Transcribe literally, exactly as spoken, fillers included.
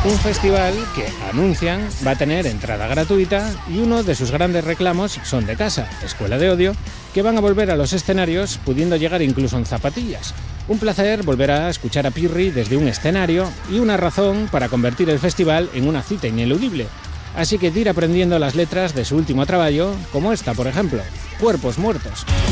Un festival que, anuncian, va a tener entrada gratuita y uno de sus grandes reclamos son de casa, Escuela de Odio, que van a volver a los escenarios pudiendo llegar incluso en zapatillas. Un placer volver a escuchar a Pirri desde un escenario y una razón para convertir el festival en una cita ineludible. Así que ir aprendiendo las letras de su último trabajo, como esta, por ejemplo, Cuerpos Muertos.